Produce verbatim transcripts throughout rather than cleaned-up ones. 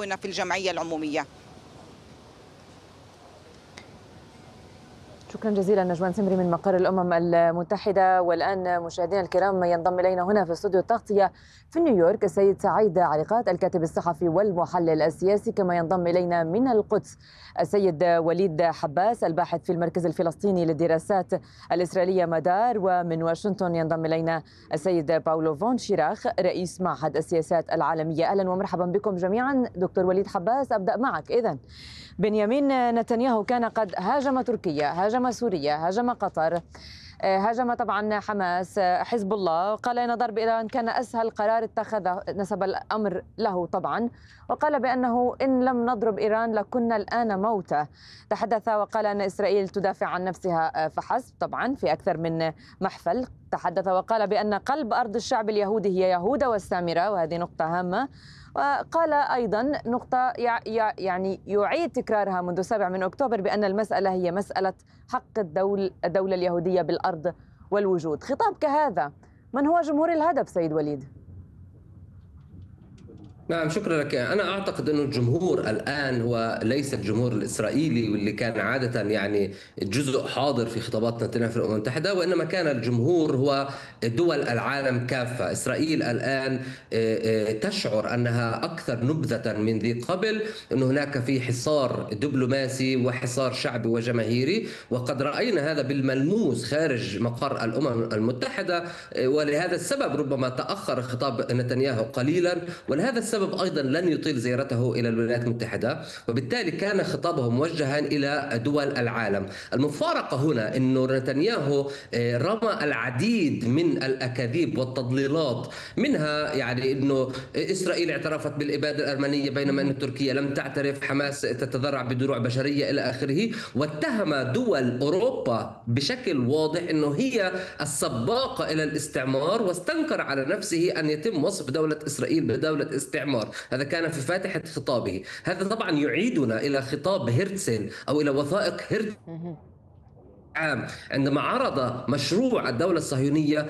المعاونة في الجمعية العمومية. شكرا جزيلا نجوان سمري من مقر الأمم المتحدة. والآن مشاهدينا الكرام ينضم إلينا هنا في استوديو التغطية في نيويورك السيد سعيد عريقات الكاتب الصحفي والمحلل السياسي، كما ينضم إلينا من القدس السيد وليد حباس الباحث في المركز الفلسطيني للدراسات الإسرائيلية مدار، ومن واشنطن ينضم إلينا السيد باولو فون شيراخ رئيس معهد السياسات العالمية. أهلا ومرحبا بكم جميعا. دكتور وليد حباس، أبدأ معك. إذن بنيامين نتنياهو كان قد هاجم تركيا، هاجم سوريا، هاجم قطر، هاجم طبعا حماس، حزب الله، قال إن ضرب إيران كان أسهل قرار اتخذه، نسب الأمر له طبعا، وقال بأنه إن لم نضرب إيران لكنا الآن موتى. تحدث وقال أن إسرائيل تدافع عن نفسها فحسب، طبعا في أكثر من محفل. تحدث وقال بأن قلب أرض الشعب اليهودي هي يهوذا والسامرة، وهذه نقطة هامة. وقال أيضا نقطة يعني يعيد تكرارها منذ سبعة من أكتوبر، بأن المسألة هي مسألة حق الدول الدولة اليهودية بالأرض والوجود. خطاب كهذا، من هو جمهور الهدف سيد وليد؟ نعم، شكرا لك. أنا أعتقد أن الجمهور الآن هو ليس الجمهور الإسرائيلي واللي كان عادة يعني جزء حاضر في خطابات نتنياهو في الأمم المتحدة، وإنما كان الجمهور هو دول العالم كافة. إسرائيل الآن تشعر أنها أكثر نبذة من ذي قبل، أن هناك في حصار دبلوماسي وحصار شعبي وجماهيري، وقد رأينا هذا بالملموس خارج مقر الأمم المتحدة. ولهذا السبب ربما تأخر خطاب نتنياهو قليلا، ولهذا السبب أيضا لن يطيل زيارته إلى الولايات المتحدة، وبالتالي كان خطابه موجها إلى دول العالم. المفارقة هنا أنه نتنياهو رمى العديد من الأكاذيب والتضليلات، منها يعني أنه إسرائيل اعترفت بالإبادة الأرمنية بينما أن تركيا لم تعترف، حماس تتذرع بدروع بشرية إلى آخره، واتهم دول أوروبا بشكل واضح أنه هي السباقة إلى الاستعمار، واستنكر على نفسه أن يتم وصف دولة إسرائيل بدولة استعمار. هذا كان في فاتحة خطابه. هذا طبعا يعيدنا إلى خطاب هرتزل أو إلى وثائق هرتزل عام عندما عرض مشروع الدولة الصهيونية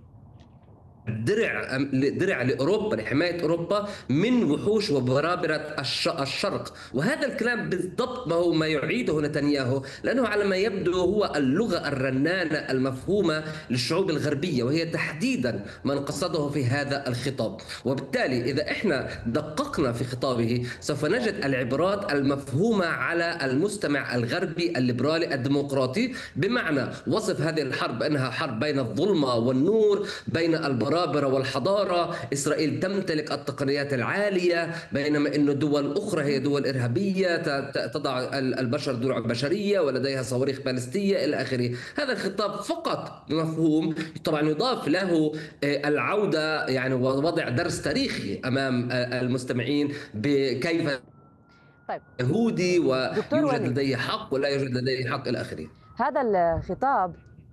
درع درع لأوروبا، لحماية أوروبا من وحوش وبرابرة الشرق. وهذا الكلام بالضبط ما هو ما يعيده نتنياهو، لأنه على ما يبدو هو اللغة الرنانة المفهومة للشعوب الغربية، وهي تحديدا من قصده في هذا الخطاب. وبالتالي إذا إحنا دققنا في خطابه سوف نجد العبارات المفهومة على المستمع الغربي الليبرالي الديمقراطي، بمعنى وصف هذه الحرب أنها حرب بين الظلمة والنور، بين البرابرة والحضارة. إسرائيل تمتلك التقنيات العالية، بينما أن دول أخرى هي دول إرهابية تضع البشر دروع بشرية ولديها صواريخ باليستية إلى آخره. هذا الخطاب فقط مفهوم، طبعا يضاف له العودة يعني ووضع درس تاريخي أمام المستمعين بكيف طيب يهودي ويوجد لديه حق ولا يوجد لديه حق إلى آخره. هذا الخطاب،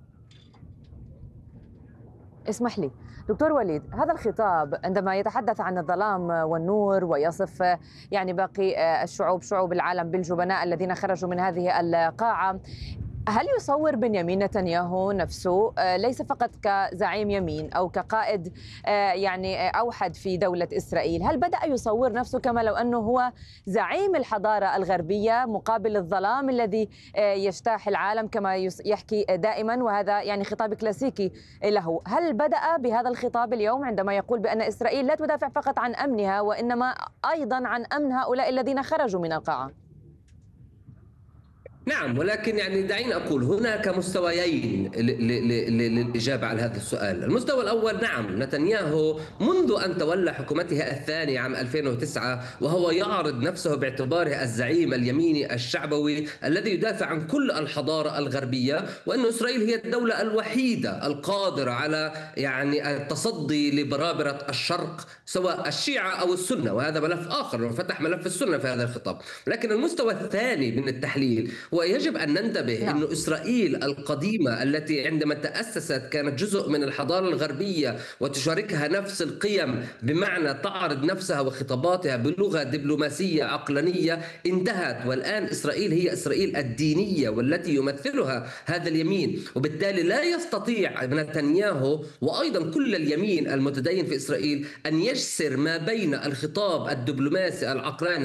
اسمح لي دكتور وليد، هذا الخطاب عندما يتحدث عن الظلام والنور ويصف يعني باقي الشعوب، شعوب العالم، بالجبناء الذين خرجوا من هذه القاعة، هل يصور بنيامين نتنياهو نفسه ليس فقط كزعيم يمين أو كقائد يعني أوحد في دولة إسرائيل، هل بدأ يصور نفسه كما لو أنه هو زعيم الحضارة الغربية مقابل الظلام الذي يجتاح العالم كما يحكي دائما، وهذا يعني خطاب كلاسيكي له؟ هل بدأ بهذا الخطاب اليوم عندما يقول بأن إسرائيل لا تدافع فقط عن أمنها وإنما أيضا عن أمن هؤلاء الذين خرجوا من القاعة؟ نعم، ولكن يعني دعيني أقول هناك مستويين للإجابة على هذا السؤال. المستوى الأول، نعم، نتنياهو منذ أن تولى حكومته الثانية عام ألفين وتسعة وهو يعرض نفسه باعتباره الزعيم اليميني الشعبوي الذي يدافع عن كل الحضارة الغربية، وأن إسرائيل هي الدولة الوحيدة القادرة على يعني التصدي لبرابرة الشرق سواء الشيعة أو السنة، وهذا ملف آخر وفتح ملف السنة في هذا الخطاب. لكن المستوى الثاني من التحليل ويجب أن ننتبه أن إسرائيل القديمة التي عندما تأسست كانت جزء من الحضارة الغربية وتشاركها نفس القيم، بمعنى تعرض نفسها وخطاباتها بلغة دبلوماسية عقلانية، انتهت. والآن إسرائيل هي إسرائيل الدينية والتي يمثلها هذا اليمين، وبالتالي لا يستطيع نتنياهو وأيضا كل اليمين المتدين في إسرائيل أن يجسر ما بين الخطاب الدبلوماسي العقلاني